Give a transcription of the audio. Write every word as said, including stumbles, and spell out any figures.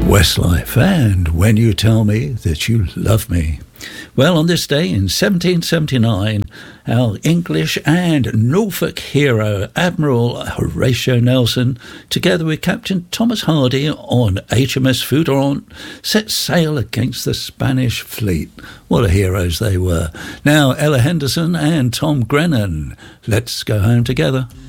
Westlife and When You Tell Me That You Love Me. Well, on this day in seventeen seventy-nine, our English and Norfolk hero, Admiral Horatio Nelson, together with Captain Thomas Hardy on H M S Foudron, set sail against the Spanish fleet. What a heroes they were. Now, Ella Henderson and Tom Grennan, let's go home together.